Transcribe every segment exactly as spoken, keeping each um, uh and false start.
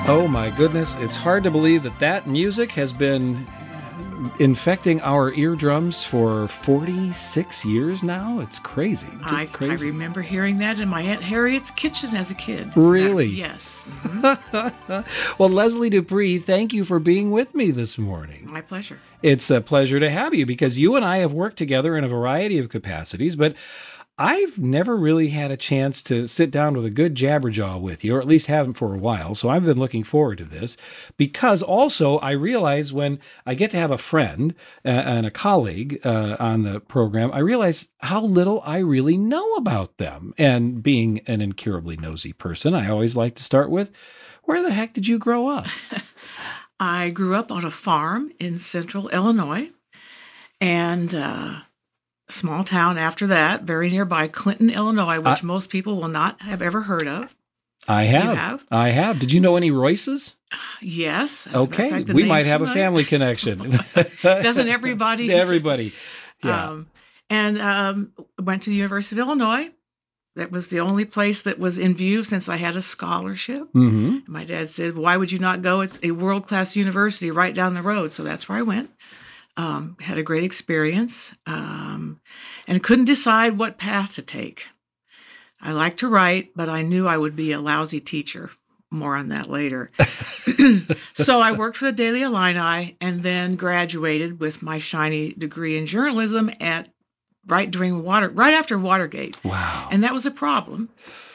Oh my goodness, it's hard to believe that that music has been infecting our eardrums for forty-six years now. It's crazy. Just I, crazy. I remember hearing that in my Aunt Harriet's kitchen as a kid. Really? Yes. Mm-hmm. Well, Leslie Dupree, thank you for being with me this morning. My pleasure. It's a pleasure to have you because you and I have worked together in a variety of capacities, but I've never really had a chance to sit down with a good jabberjaw with you, or at least haven't for a while. So I've been looking forward to this because also I realize when I get to have a friend uh, and a colleague uh, on the program, I realize how little I really know about them. And being an incurably nosy person, I always like to start with, where the heck did you grow up? I grew up on a farm in central Illinois, and uh, a small town after that, very nearby, Clinton, Illinois, which uh, most people will not have ever heard of. I have. You have? I have. Did you know any Royces? Yes. Okay. Fact, we might have familiar. a family connection. Doesn't everybody? Everybody. Yeah. Um, and um, went to the University of Illinois. That was the only place that was in view since I had a scholarship. Mm-hmm. My dad said, why would you not go? It's a world-class university right down the road. So that's where I went. Um, had a great experience um, and couldn't decide what path to take. I like to write, but I knew I would be a lousy teacher. More on that later. So I worked for the Daily Illini and then graduated with my shiny degree in journalism at right during water, right after Watergate. Wow. And that was a problem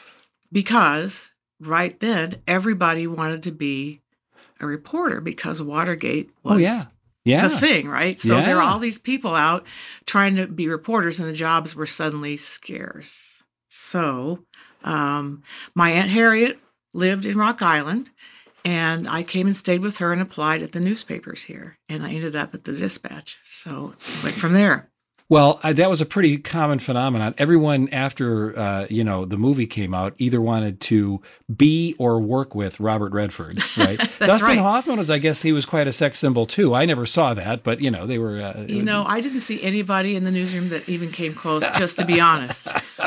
because right then everybody wanted to be a reporter because Watergate was oh, yeah. Yeah. the thing, right? So yeah. there were all these people out trying to be reporters and the jobs were suddenly scarce. So um, my Aunt Harriet lived in Rock Island, and I came and stayed with her and applied at the newspapers here, and I ended up at the Dispatch. So I went from there. Well, uh, that was a pretty common phenomenon. Everyone after, uh, you know, the movie came out either wanted to be or work with Robert Redford, right? That's Dustin right. Hoffman was, I guess he was quite a sex symbol too. I never saw that, but, you know, they were... Uh, you know, I didn't see anybody in the newsroom that even came close, just to be honest.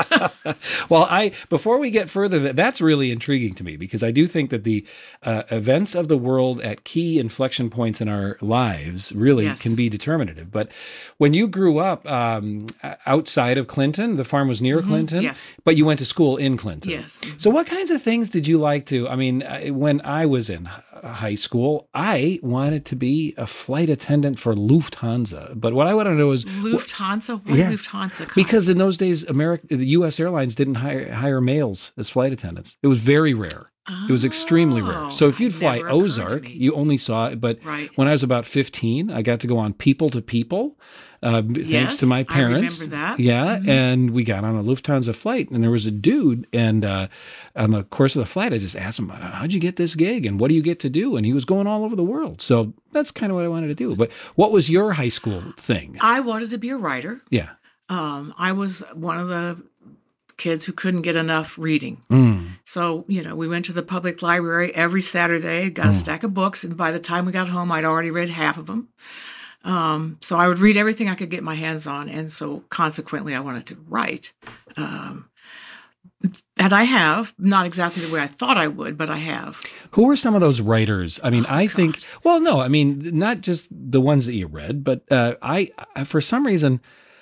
Well, I before we get further, that that's really intriguing to me because I do think that the uh, events of the world at key inflection points in our lives really Yes. can be determinative. But when you grew up um, outside of Clinton, the farm was near Mm-hmm. Clinton, Yes. but you went to school in Clinton. Yes. So what kinds of things did you like to, I mean, I- when I was in h- high school, I wanted to be a flight attendant for Lufthansa. But what I wanted to know is... Lufthansa? Why Yeah. Lufthansa? Because in those days, America, the U S Airlines didn't hire, hire males as flight attendants. It was very rare. It was extremely rare. So if you'd Oh, fly never occurred to Ozark, me. you only saw it. But Right. when I was about fifteen, I got to go on People to People, uh, b- thanks Yes, to my I parents. remember that. Yeah, Mhm. and we got on a Lufthansa flight, and there was a dude, and uh, on the course of the flight, I just asked him, "How'd you get this gig, and what do you get to do?" And he was going all over the world. So that's kind of what I wanted to do. But what was your high school thing? I wanted to be a writer. Yeah. Um, I was one of the kids who couldn't get enough reading. Mm. So, you know, we went to the public library every Saturday, got a Mm. stack of books, and by the time we got home, I'd already read half of them. Um, so I would read everything I could get my hands on, and so consequently, I wanted to write. Um, and I have, not exactly the way I thought I would, but I have. Who were some of those writers? I mean, Oh, I God. think, well, no, I mean, not just the ones that you read, but uh, I, I, for some reason,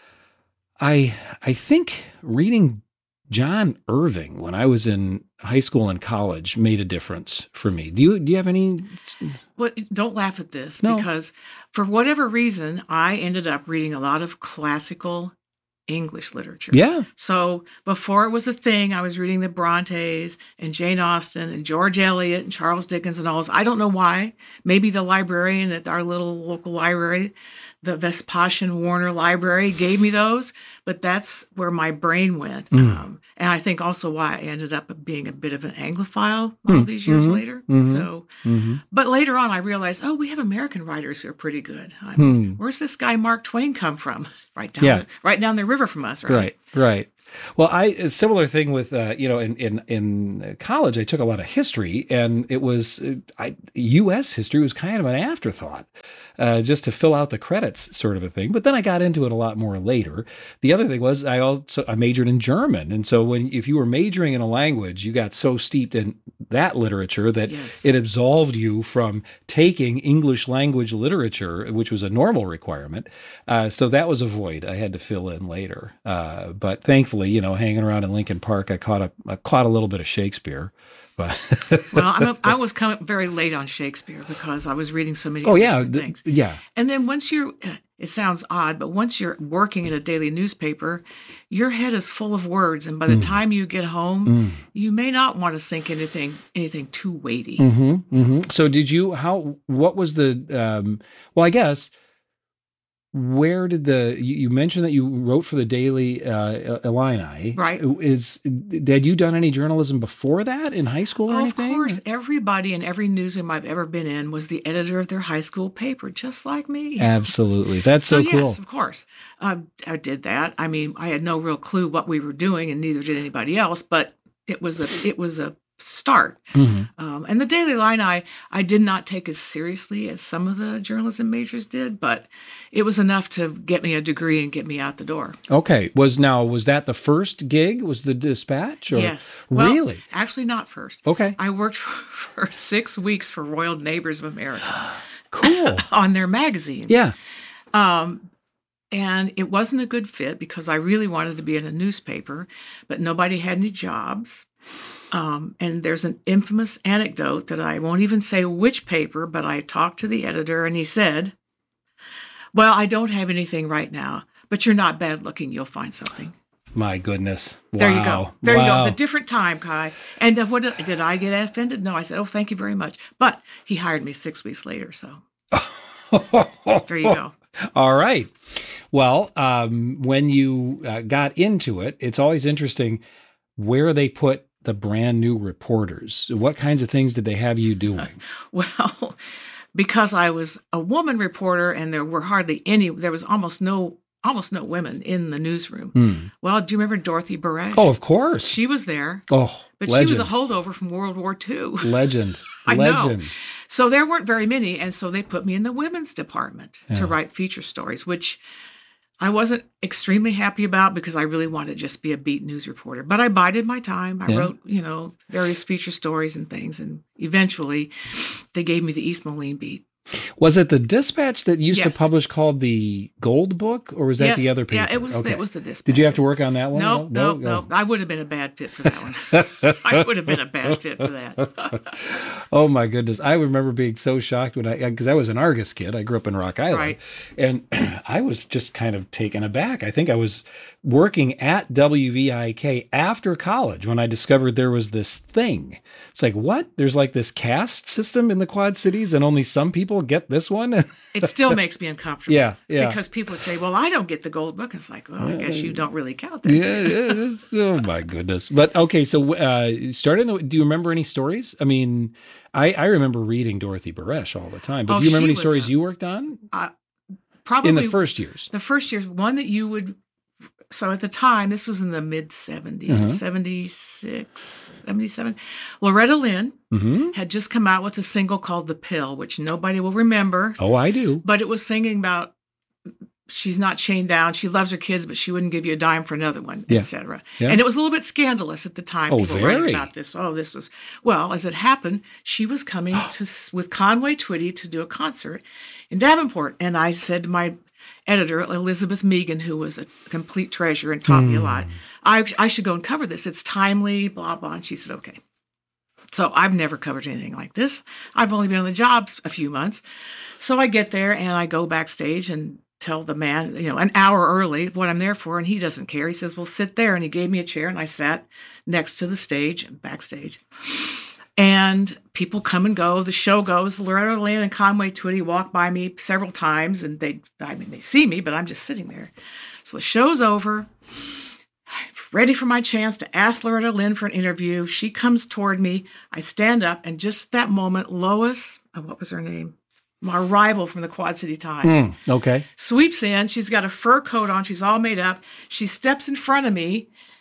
I, I think reading John Irving when I was in high school and college made a difference for me. Do you, do you have any? Well, don't laugh at this, No. because for whatever reason, I ended up reading a lot of classical English literature. Yeah. So before it was a thing, I was reading the Brontes and Jane Austen and George Eliot and Charles Dickens and all this. I don't know why. Maybe the librarian at our little local library, the Vespasian Warner Library, gave me those, but that's where my brain went. Mm. Um, and I think also why I ended up being a bit of an Anglophile all Mm. these years Mhm. later. Mhm. So, Mm-hmm. but later on, I realized, oh, we have American writers who are pretty good. I Hmm. Where's this guy Mark Twain come from? Right down, Yeah. the, right down the river from us, right? Right. Right. Well, I a similar thing with uh, you know in in in college I took a lot of history, and it was uh, I, U S history was kind of an afterthought, uh, just to fill out the credits, sort of a thing. But then I got into it a lot more later. The other thing was I also I majored in German, and so when if you were majoring in a language, you got so steeped in that literature that Yes. it absolved you from taking English language literature, which was a normal requirement. Uh, so that was a void I had to fill in later. Uh, but thankfully, you know, hanging around in Lincoln Park, I caught a I caught a little bit of Shakespeare. But Well, I'm a, I was coming very late on Shakespeare because I was reading so many oh other yeah, different th- things. yeah. And then once you're, it sounds odd, but once you're working in a daily newspaper, your head is full of words, and by the time you get home, Mm. you may not want to think anything anything too weighty. hmm hmm So did you? How? What was the? Um, well, I guess. Where did the you, you mentioned that you wrote for the Daily uh, Illini? Right. Is had you done any journalism before that in high school or Oh, of anything? course, everybody in every newsroom I've ever been in was the editor of their high school paper, just like me. Absolutely, that's so, So, cool. yes, of course, um, I did that. I mean, I had no real clue what we were doing, and neither did anybody else. But it was a it was a start. Mhm. Um, and the Daily Line, I I did not take as seriously as some of the journalism majors did, but it was enough to get me a degree and get me out the door. Okay, was now was that the first gig? Was the Dispatch? Or? Yes, well, Really? actually, not first. Okay. I worked for, for six weeks for Royal Neighbors of America Cool. on their magazine. Yeah. Um, and it wasn't a good fit because I really wanted to be in a newspaper, but nobody had any jobs. Um, and there's an infamous anecdote that I won't even say which paper, but I talked to the editor and he said, "Well, I don't have anything right now, but you're not bad looking. You'll find something." My goodness. Wow. There you go. There you go. Wow. It's a different time, Kai. And uh, what did, did I get offended? No, I said, "Oh, thank you very much." But he hired me six weeks later. So there you go. All right. Well, um, when you uh, got into it, it's always interesting where they put the brand new reporters. What kinds of things did they have you doing? Well, because I was a woman reporter and there were hardly any, there was almost no, almost no women in the newsroom. Hmm. Well, do you remember Dorothy Barash? Oh, of course. She was there, oh, but legend. she was a holdover from World War Two. Legend. I know. Legend. So there weren't very many, and so they put me in the women's department Yeah. to write feature stories, which I wasn't extremely happy about because I really wanted to just be a beat news reporter. But I bided my time. I Yeah. wrote, you know, various feature stories and things, and eventually they gave me the East Moline beat. Was it the Dispatch that used Yes. to publish called the Gold Book, or was that yes, the other paper? yeah, it was. Okay. It was the Dispatch. Did you have to work on that one? No, no, no. I would have been a bad fit for that one. I would have been a bad fit for that. Oh my goodness. I remember being so shocked when I, because I was an Argus kid. I grew up in Rock Island. Right. And I was just kind of taken aback. I think I was working at W V I K after college when I discovered there was this thing. It's like, what? There's like this caste system in the Quad Cities and only some people get this one? It still makes me uncomfortable. Yeah, yeah. Because people would say, "Well, I don't get the Gold Book." It's like, well, I guess you don't really count that. Yeah, yeah. Oh my goodness. But okay, so uh starting the, do you remember any stories? I mean, I, I remember reading Dorothy Barash all the time, but Oh, do you remember she any was stories a- you worked on Probably in the first years? the first year, one that you would. So at the time, this was in the mid seventies, Uh-huh. seventy-six, seventy-seven. Loretta Lynn Mm-hmm. had just come out with a single called "The Pill," which nobody will remember, Oh, I do. but it was singing about she's not chained down, she loves her kids, but she wouldn't give you a dime for another one, Yeah. et cetera. Yeah. And it was a little bit scandalous at the time. Oh, People very. writing about this. Oh, this was well, as it happened, she was coming to s- with Conway Twitty to do a concert in Davenport, and I said to my editor Elizabeth Megan, who was a complete treasure and taught me a lot, I I should go and cover this. It's timely, blah blah. And she said, okay. So I've never covered anything like this. I've only been on the job a few months. So I get there and I go backstage and tell the man, you know, an hour early what I'm there for, and he doesn't care. He says, "Well, sit there." And he gave me a chair and I sat next to the stage, backstage. And people come and go. The show goes. Loretta Lynn and Conway Twitty walk by me several times, and they, I mean, they see me, but I'm just sitting there. So the show's over. Ready for my chance to ask Loretta Lynn for an interview. She comes toward me. I stand up, and just that moment, Lois, oh, what was her name? My rival from the Quad City Times, Mm, okay. sweeps in. She's got a fur coat on. She's all made up. She steps in front of me,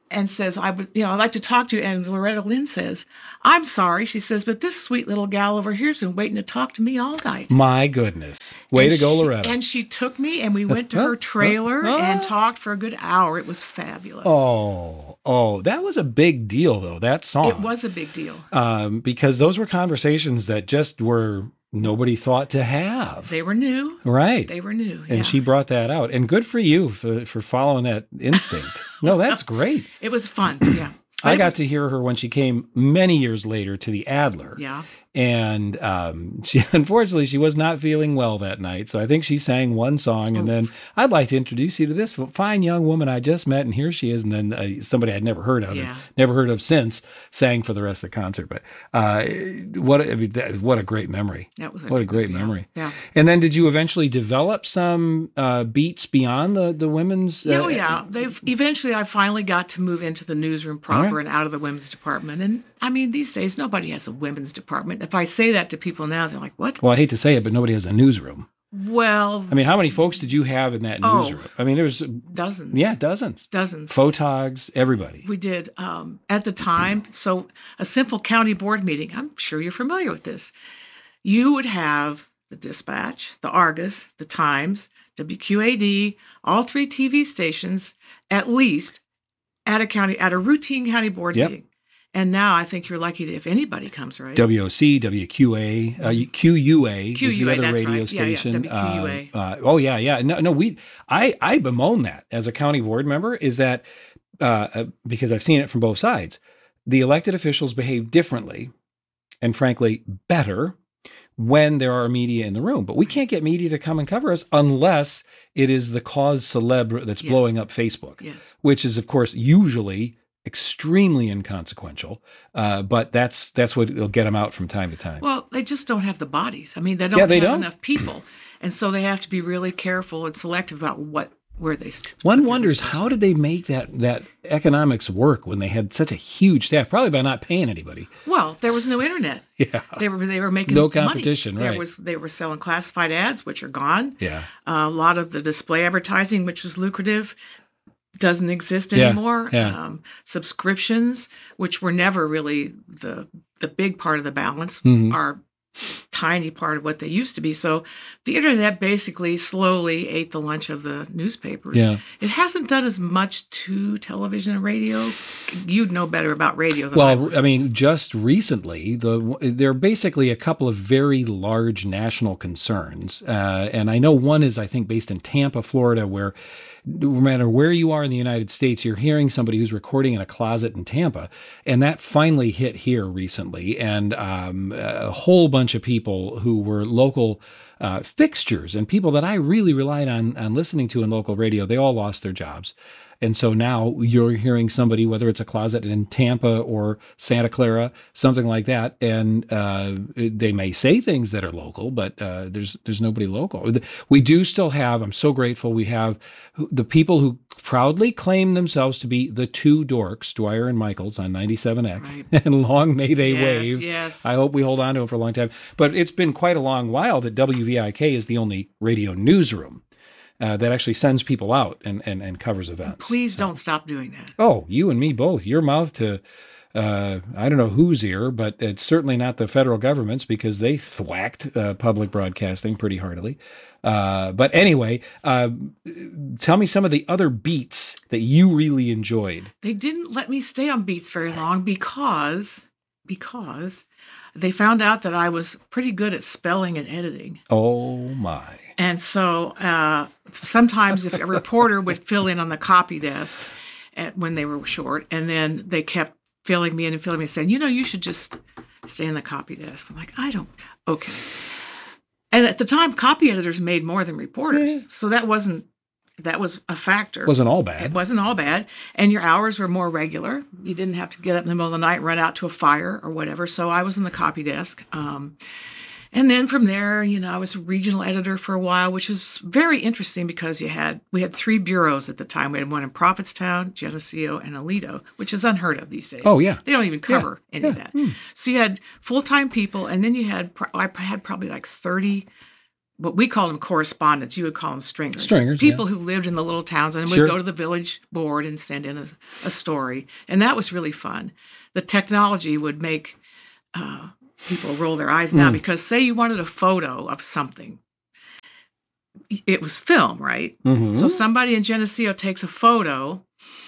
and says, I would, you know, I'd like to talk to you. And Loretta Lynn says, I'm sorry. She says, but this sweet little gal over here's been waiting to talk to me all night. My goodness. Way and to go, she, Loretta. And she took me and we went to her trailer and talked for a good hour. It was fabulous. Oh, oh, that was a big deal, though, that song. It was a big deal. Um, because those were conversations that just were nobody thought to have. They were new. Right. They were new. And yeah. she brought that out. And good for you for, for following that instinct. No, that's great. It was fun. Yeah. I got was, to hear her when she came many years later to the Adler. Yeah. And um, she, unfortunately, she was not feeling well that night. So I think she sang one song. And oh. then, I'd like to introduce you to this fine young woman I just met. And here she is. And then uh, somebody I'd never heard of, yeah. and never heard of since, sang for the rest of the concert. But uh, what, I mean, that, what a great memory. That was a what a great yeah. memory. Yeah. And then did you eventually develop some uh, beats beyond the, the women's? Uh, oh, yeah. They've eventually, I finally got to move into the newsroom proper right. and out of the women's department. And I mean, these days, nobody has a women's department. If I say that to people now, they're like, what? Well, I hate to say it, but nobody has a newsroom. Well, I mean, how many folks did you have in that oh, newsroom? I mean, there was dozens. Yeah, dozens. Dozens. Photogs, everybody. We did um, at the time. So a simple county board meeting, I'm sure you're familiar with this. You would have the Dispatch, the Argus, the Times, W Q A D, all three T V stations, at least at a county, at a routine county board yep. meeting. And now I think you're lucky to, if anybody comes, right? W O C, W Q A, uh, Q U A Q U A, is the other that's radio right. station. Yeah, yeah, W Q U A. Uh, uh, oh yeah, yeah. No, no. We, I, I bemoan that as a county board member. Is that uh, because I've seen it from both sides. The elected officials behave differently, and frankly, better when there are media in the room. But we can't get media to come and cover us unless it is the cause célèbre that's yes. blowing up Facebook, yes. which is, of course, usually extremely inconsequential, uh, but that's that's what will get them out from time to time. Well, they just don't have the bodies. I mean, they don't yeah, they have don't. enough people, and so they have to be really careful and selective about what where they. One wonders how did they make that that economics work when they had such a huge staff? Probably by not paying anybody. Well, there was no internet. Yeah, they were they were making no competition. Money. Right. There was they were selling classified ads, which are gone. Yeah, uh, a lot of the display advertising, which was lucrative, doesn't exist yeah, anymore. Yeah. Um, subscriptions, which were never really the the big part of the balance, mm-hmm. are tiny part of what they used to be. So the internet basically slowly ate the lunch of the newspapers. Yeah. It hasn't done as much to television and radio. You'd know better about radio than I Well, would. I mean, just recently, the there are basically a couple of very large national concerns. Uh, and I know one is, I think, based in Tampa, Florida, where no matter where you are in the United States, you're hearing somebody who's recording in a closet in Tampa. And that finally hit here recently. And um, a whole bunch of people who were local uh, fixtures and people that I really relied on, on listening to in local radio, they all lost their jobs. And so now you're hearing somebody, whether it's a closet in Tampa or Santa Clara, something like that, and uh, they may say things that are local, but uh, there's there's nobody local. We do still have, I'm so grateful, we have the people who proudly claim themselves to be the two dorks, Dwyer and Michaels on ninety-seven X, Right. and long may they Yes, wave. yes. I hope we hold on to them for a long time. But it's been quite a long while that W V I K is the only radio newsroom Uh, that actually sends people out and, and, and covers events. Please don't stop doing that. Oh, you and me both. Your mouth to, uh, I don't know whose ear, but it's certainly not the federal government's because they thwacked uh, public broadcasting pretty heartily. Uh, but anyway, uh, tell me some of the other beats that you really enjoyed. They didn't let me stay on Beats very long because because they found out that I was pretty good at spelling and editing. Oh, my. And so uh, sometimes if a reporter would fill in on the copy desk at, when they were short, and then they kept filling me in and filling me in, saying, you know, you should just stay in the copy desk. I'm like, I don't, okay. And at the time, copy editors made more than reporters. Yeah. So that wasn't, that was a factor. Wasn't all bad. It wasn't all bad. And your hours were more regular. You didn't have to get up in the middle of the night and run out to a fire or whatever. So I was in the copy desk. Um, and then from there, you know, I was a regional editor for a while, which was very interesting because you had, we had three bureaus at the time. We had one in Prophetstown, Geneseo, and Aledo, which is unheard of these days. Oh, yeah. They don't even cover Yeah. any Yeah. of that. Hmm. So you had full-time people, and then you had, I had probably like thirty what we call them correspondents. You would call them stringers. Stringers, People yeah. who lived in the little towns and Sure. would go to the village board and send in a, a story. And that was really fun. The technology would make uh, people roll their eyes now Mm. because say you wanted a photo of something. It was film, right? Mhm. So somebody in Geneseo takes a photo.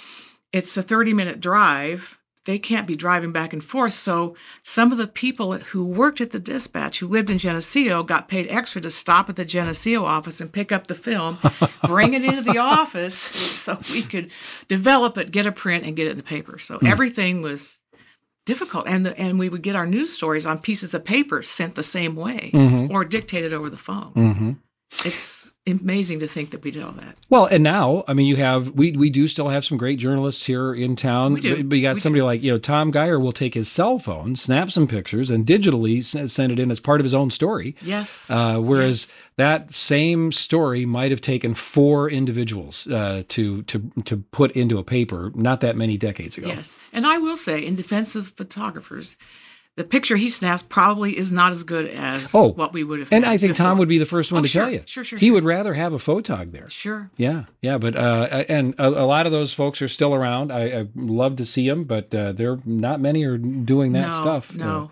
It's a thirty-minute drive. They can't be driving back and forth. So some of the people who worked at the dispatch who lived in Geneseo got paid extra to stop at the Geneseo office and pick up the film, bring it into the office so we could develop it, get a print, and get it in the paper. So Mm. everything was difficult. And the, and we would get our news stories on pieces of paper sent the same way Mhm. or dictated over the phone. Mhm. It's amazing to think that we did all that. Well, and now, I mean, you have, we we do still have some great journalists here in town. We do. But, but you got We somebody like, you know, Tom Geyer will take his cell phone, snap some pictures, and digitally s- send it in as part of his own story. Yes. Uh, whereas Yes. that same story might have taken four individuals uh, to to to put into a paper not that many decades ago. Yes. And I will say, in defense of photographers, the picture he snaps probably is not as good as Oh, what we would have And had I think Tom before. would be the first one Oh, to sure, tell you. sure, sure, He sure. would rather have a photog there. Sure. Yeah, yeah, but uh, and a, a lot of those folks are still around. I, I love to see them, but uh, there not many are doing that no, stuff. No.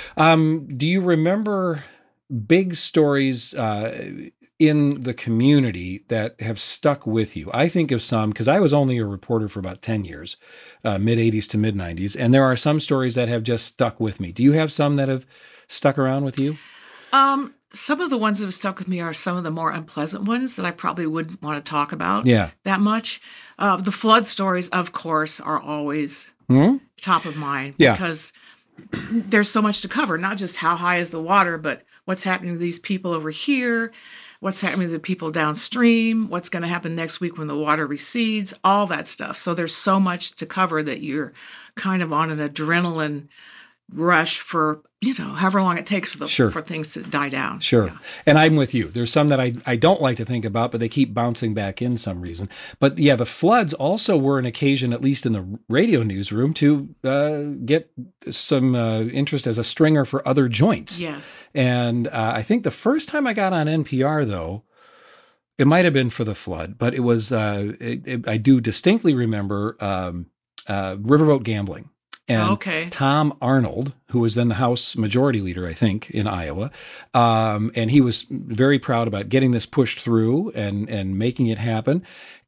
Um, do you remember big stories uh, in the community that have stuck with you? I think of some because I was only a reporter for about ten years, uh, mid eighties to mid nineties, and there are some stories that have just stuck with me. Do you have some that have stuck around with you? Um, some of the ones that have stuck with me are some of the more unpleasant ones that I probably wouldn't want to talk about Yeah. that much. Uh, the flood stories, of course, are always Hmm? top of mind Yeah. because there's so much to cover, not just how high is the water, but what's happening to these people over here, what's happening to the people downstream, what's going to happen next week when the water recedes, all that stuff. So there's so much to cover that you're kind of on an adrenaline rush for, you know, however long it takes for the Sure. for things to die down. Sure. Yeah. And I'm with you. There's some that I, I don't like to think about, but they keep bouncing back in some reason. But yeah, the floods also were an occasion, at least in the radio newsroom, to uh, get some uh, interest as a stringer for other joints. Yes. And uh, I think the first time I got on N P R, though, it might have been for the flood, but it was, uh, it, it, I do distinctly remember um, uh, riverboat gambling. And Okay. Tom Arnold, who was then the House Majority Leader, I think, in Iowa, um, and he was very proud about getting this pushed through and and making it happen.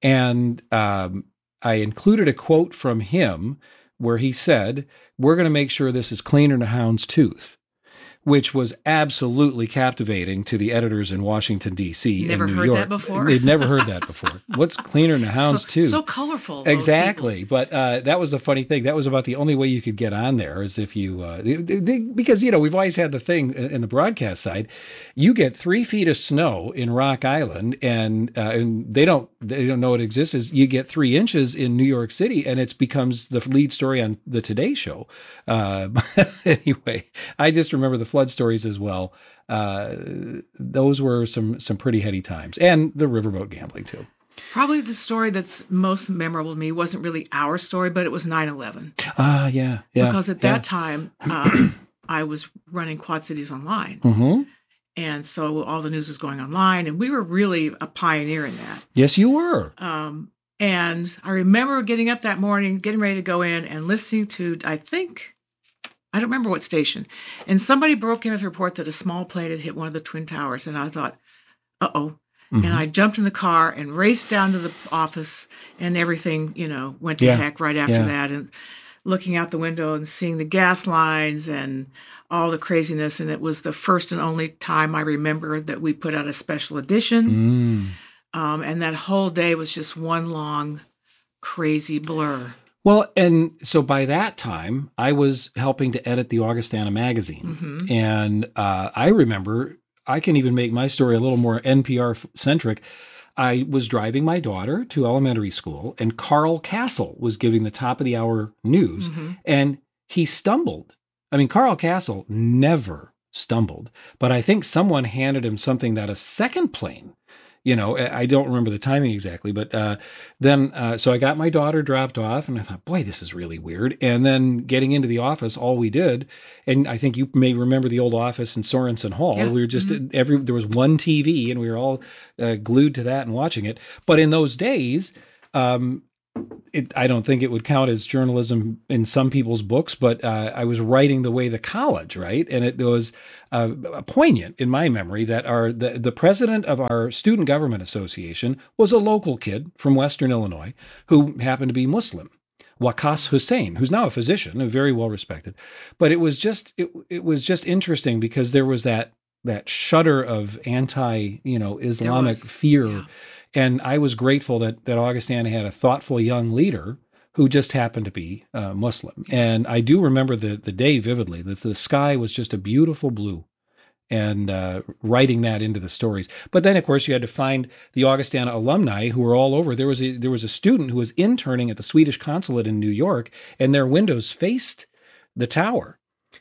And um, I included a quote from him where he said, "We're going to make sure this is cleaner than a hound's tooth," which was absolutely captivating to the editors in Washington, D C Never and New heard York. that before? They'd never heard that before. What's cleaner than a hound's so, tooth? so colorful. those Exactly, but uh, that was the funny thing. That was about the only way you could get on there, is if you uh, they, they, because you know we've always had the thing in the broadcast side. You get three feet of snow in Rock Island, and uh, and they don't they don't know it exists. Is you get three inches in New York City, and it becomes the lead story on the Today Show. Uh, anyway, I just remember the flood stories as well. Uh, those were some some pretty heady times, and the riverboat gambling too. Probably the story that's most memorable to me wasn't really our story, but it was nine eleven. Ah, yeah, yeah. Because at yeah. that time, um, I was running Quad Cities Online. Mm-hmm. And so all the news was going online, and we were really a pioneer in that. Yes, you were. Um, and I remember getting up that morning, getting ready to go in and listening to, I think, I don't remember what station. And somebody broke in with a report that a small plane had hit one of the Twin Towers. And I thought, uh-oh. Mhm. And I jumped in the car and raced down to the office, and everything, you know, went to Yeah. heck right after Yeah. that. And looking out the window and seeing the gas lines and all the craziness. And it was the first and only time I remember that we put out a special edition. Mm. Um, and that whole day was just one long, crazy blur. Well, and so by that time, I was helping to edit the Augustana magazine. hmm And uh, I remember, I can even make my story a little more N P R centric. I was driving my daughter to elementary school, and Carl Castle was giving the top of the hour news, hmm and he stumbled. I mean, Carl Castle never stumbled, but I think someone handed him something that a second plane You know, I don't remember the timing exactly, but uh, then, uh, so I got my daughter dropped off and I thought, boy, this is really weird. And then getting into the office, all we did, and I think you may remember the old office in Sorensen Hall. Yeah. We were just Mm-hmm. every, there was one T V and we were all uh, glued to that and watching it. But in those days, um, It, I don't think it would count as journalism in some people's books, but uh, I was writing the way the college, right? And it was uh, poignant in my memory that our the, the president of our student government association was a local kid from Western Illinois who happened to be Muslim, Waqas Hussein, who's now a physician, very well respected. But it was just it, it was just interesting because there was that that shudder of anti, you know, Islamic fear. Yeah. And I was grateful that that Augustana had a thoughtful young leader who just happened to be uh, Muslim. And I do remember the the day vividly, that the sky was just a beautiful blue, and uh, writing that into the stories. But then, of course, you had to find the Augustana alumni who were all over. There was a, there was a student who was interning at the Swedish consulate in New York, and their windows faced the tower.